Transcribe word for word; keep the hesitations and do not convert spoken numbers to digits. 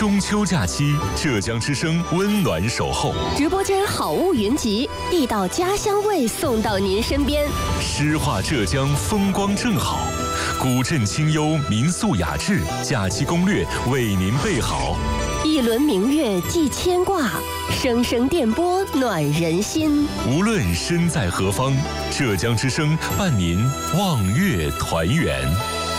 中秋假期，浙江之声温暖守候， 直播间好物云集，地道家乡味送到您身边。 诗画浙江风光正好，古镇清幽民宿雅致，假期攻略为您备好。 一轮明月寄牵挂，声声电波暖人心。 无论身在何方，浙江之声伴您望月团圆。